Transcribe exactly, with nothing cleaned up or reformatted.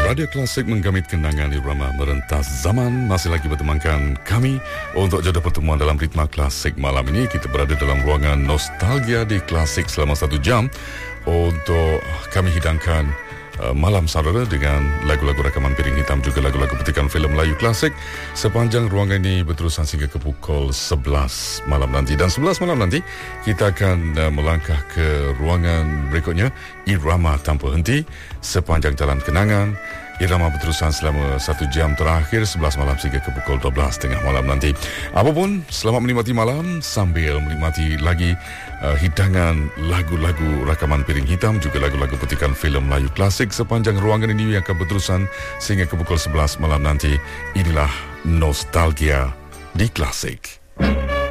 Radio Klasik menggamit kenangan irama merentas zaman. Masih lagi bertemankan kami untuk jadual pertemuan dalam Ritma Klasik malam ini. Kita berada dalam ruangan nostalgia di Klasik selama satu jam untuk kami hidangkan uh, malam saudara dengan lagu-lagu rakaman piring hitam, juga lagu-lagu petikan filem Melayu klasik. Sepanjang ruangan ini berterusan sehingga ke pukul sebelas malam nanti. Dan sebelas malam nanti kita akan uh, melangkah ke ruangan berikutnya, Irama Tanpa Henti, sepanjang jalan kenangan. Irama berterusan selama satu jam terakhir, sebelas malam sehingga ke pukul dua belas tengah malam nanti. Apapun, selamat menikmati malam sambil menikmati lagi uh, hidangan lagu-lagu rakaman piring hitam, juga lagu-lagu petikan filem Melayu klasik sepanjang ruangan ini yang akan berterusan sehingga ke pukul sebelas malam nanti. Inilah nostalgia di Klasik.